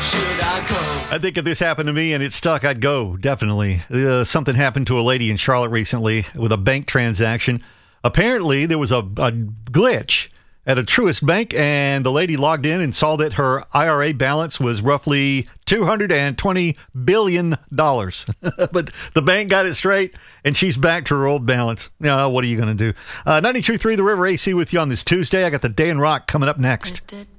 should I go? I think if this happened to me and it stuck, I'd go, definitely. Something happened to a lady in Charlotte recently with a bank transaction. Apparently, there was a glitch at a Truist Bank, and the lady logged in and saw that her IRA balance was roughly $220 billion. But the bank got it straight, and she's back to her old balance. What are you going to do? 92.3 The River AC with you on this Tuesday. I got the Day in Rock coming up next.